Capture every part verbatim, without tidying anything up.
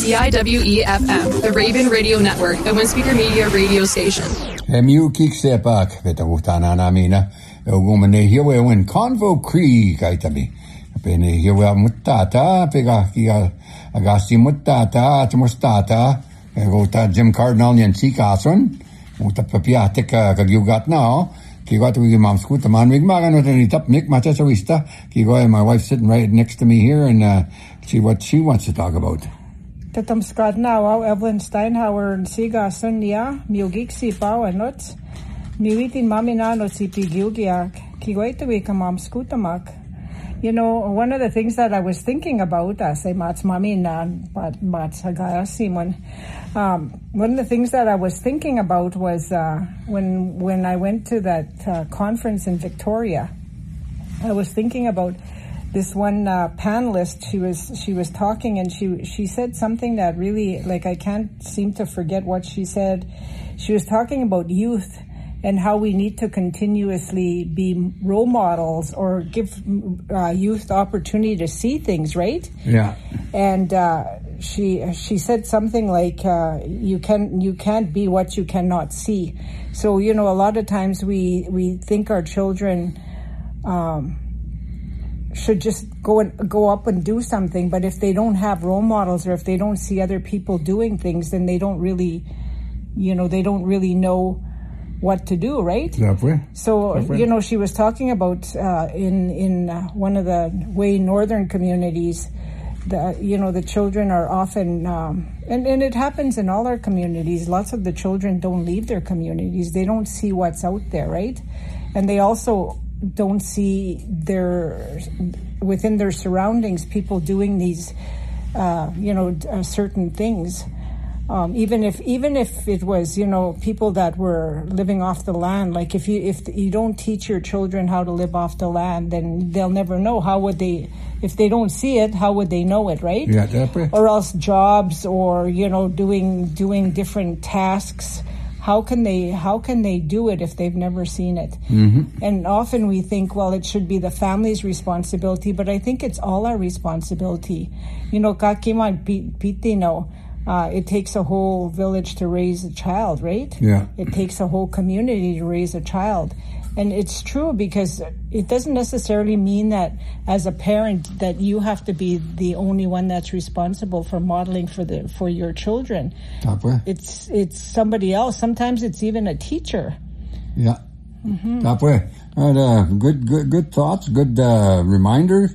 C I W E F M, the Raven Radio Network, a Windspeaker Media radio station. Miu kiksepak, vetavutana namina, ugumane hiwe wen convo cree kaitami. Pene hiwe mutata, pega kia agasi mutata, atmostata, gota Jim Cardinal yansi kason, muta papiatek kagyugat now. Kigo to mam skuta man migmagan with any top Nick Machachawista. Kigo and my wife sitting right next to me here and uh, see what she wants to talk about. Tatam Scott now, Evelyn Steinhauer and Siga Sunya, Mugik si pao and nuts. Muitin mamina no si pigilgiak. Kigo to we mam skutamak. You know, one of the things that I was thinking about, I say mats mamina, but mats hagaya simon. Um, one of the things that I was thinking about was uh, when when I went to that uh, conference in Victoria, I was thinking about this one uh, panelist. She was she was talking and she she said something that really, like, I can't seem to forget what she said. She was talking about youth and how we need to continuously be role models or give uh, youth the opportunity to see things, right? Yeah. And uh, she she said something like, uh, "You can you can't be what you cannot see." So, you know, a lot of times we we think our children um, should just go and go up and do something, but if they don't have role models or if they don't see other people doing things, then they don't really, you know, they don't really know what to do, right? Lovely. So, Lovely. you know, she was talking about uh, in in uh, one of the way northern communities, the you know the children are often, um, and and it happens in all our communities. Lots of the children don't leave their communities; they don't see what's out there, right? And they also don't see their within their surroundings people doing these, uh, you know, uh, certain things. Um, even if even if it was, you know, people that were living off the land, like if you if you don't teach your children how to live off the land, then they'll never know. How would they, if they don't see it, how would they know it, right? Yeah, definitely. Or else jobs, or you know, doing doing different tasks. How can they how can they do it if they've never seen it? Mm-hmm. And often we think, well, it should be the family's responsibility, but I think it's all our responsibility. You know, kakiman pitino. Uh, it takes a whole village to raise a child, right? Yeah. It takes a whole community to raise a child. And it's true because it doesn't necessarily mean that as a parent that you have to be the only one that's responsible for modeling for the for your children. Tapwe. It's it's somebody else. Sometimes it's even a teacher. Yeah. Mm-hmm. Tapwe. Uh, good good good thoughts, good uh, reminders.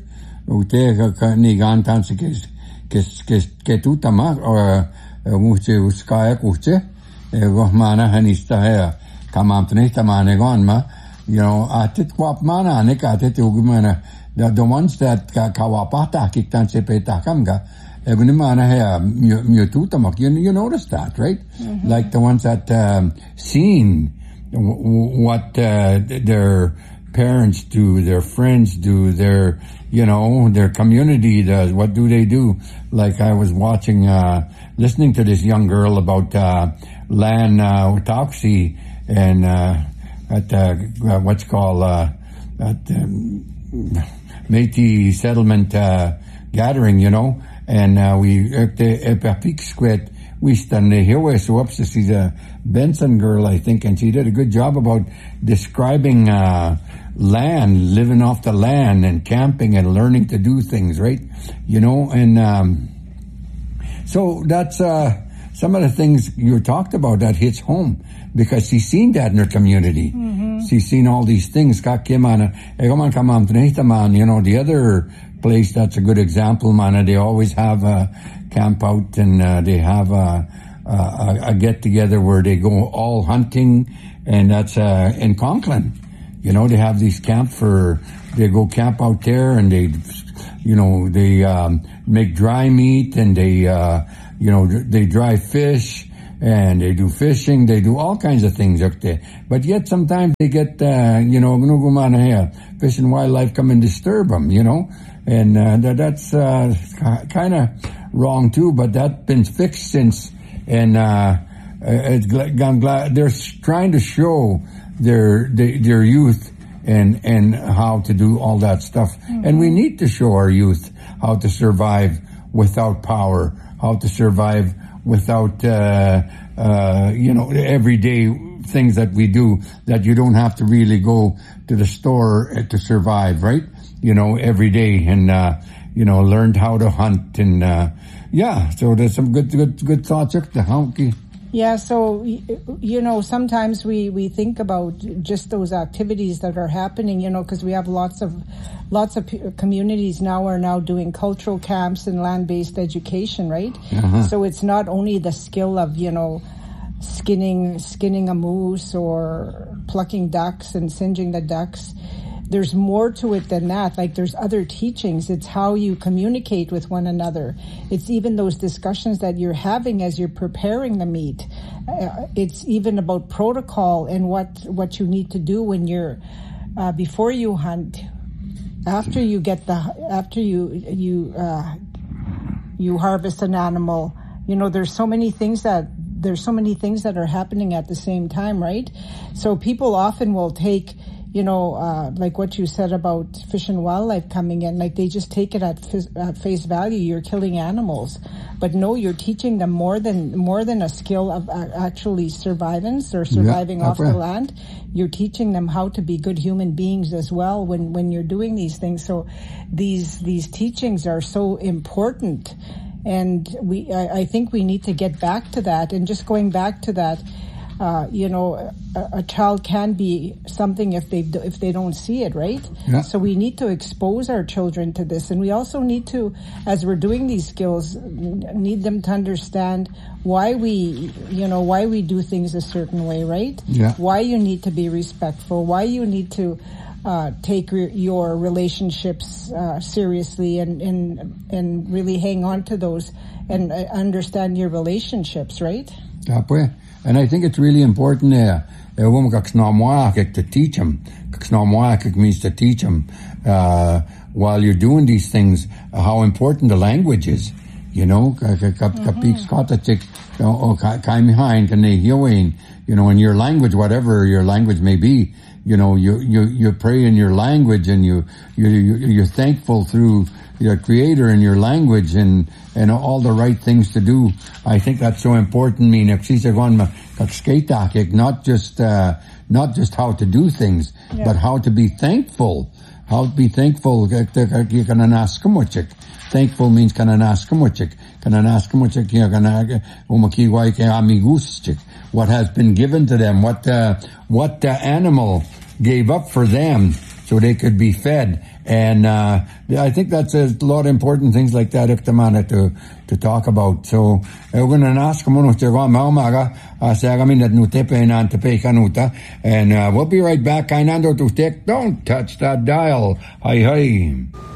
Que que que tu tamak or muche uskaya kuche go mana hanista hai kamam tne tamane gon ma you know atit kwap mana ne ka atit ugumana the the ones that ka kawapata kitan se peta kamga eguni mana hai mu tu tamak you, you notice that, right? Mm-hmm. Like the ones that um, seen what uh, their parents do, their friends do, their, you know, their community does. What do they do? Like I was watching, uh, listening to this young girl about, uh, land, uh, Tauxi and, uh, at, uh, what's called, uh, at, um, Métis settlement, uh, gathering, you know, and, uh, we, Epapik we stand here, so up, she's a Benson girl, I think, and she did a good job about describing, uh, land, living off the land and camping and learning to do things, right? You know, and um, so that's uh, some of the things you talked about that hits home because she's seen that in her community. Mm-hmm. She's seen all these things. You know, the other place that's a good example, man, they always have a camp out and uh, they have a, a, a get-together where they go all hunting, and that's uh, in Conklin. You know, they have these camp for, they go camp out there and they, you know, they, um, make dry meat and they, uh, you know, they dry fish and they do fishing. They do all kinds of things up there. But yet sometimes they get, uh, you know, Fish and Wildlife come and disturb them, you know, and, uh, that, that's, uh, kind of wrong too, but that's been fixed since, and, uh, it's, I'm glad they're trying to show their their youth and and how to do all that stuff. Mm-hmm. And we need to show our youth how to survive without power, how to survive without, uh, uh, you know, everyday things that we do, that you don't have to really go to the store to survive, right? You know, every day, and, uh, you know, learned how to hunt, and, uh, yeah, so there's some good, good, good thoughts up there, huh? Okay. Yeah, so, you know, sometimes we, we think about just those activities that are happening, you know, because we have lots of, lots of communities now are now doing cultural camps and land-based education, right? Uh-huh. So it's not only the skill of, you know, skinning, skinning a moose or plucking ducks and singeing the ducks. There's more to it than that. Like, there's other teachings. It's how you communicate with one another. It's even those discussions that you're having as you're preparing the meat. Uh, it's even about protocol and what, what you need to do when you're, uh, before you hunt, after you get the, after you, you, uh, you harvest an animal. You know, there's so many things that, there's so many things that are happening at the same time, right? So people often will take, you know, uh, like what you said about Fish and Wildlife coming in, like they just take it at, f- at face value. You're killing animals, but no, you're teaching them more than more than a skill of uh, actually survivance or surviving yeah, off the land. You're teaching them how to be good human beings as well when when you're doing these things. So these these teachings are so important, and we I, I think we need to get back to that. And just going back to that. Uh, you know, a, a child can be something if they if they don't see it, right? Yeah. So we need to expose our children to this, and we also need to, as we're doing these skills, need them to understand why we, you know, why we do things a certain way, right? Yeah. Why you need to be respectful, why you need to uh, take re- your relationships uh, seriously, and, and and really hang on to those and uh, understand your relationships, right? Yeah, pues. And I think it's really important there. Uh, to teach them. means to teach them uh, while you're doing these things uh, how important the language is. You know, you know, in your language, whatever your language may be, you know, you you you pray in your language, and you you you're thankful through your Creator in your language, and and all the right things to do. I think that's so important. I mean, not just uh, not just how to do things, yeah. but how to be thankful. How to be thankful. Thankful means what has been given to them, what uh, what the animal gave up for them, so they could be fed. And uh I think that's a lot of important things like that to to talk about. So we're gonna ask and uh, we'll be right back. Don't touch that dial. Hi hi.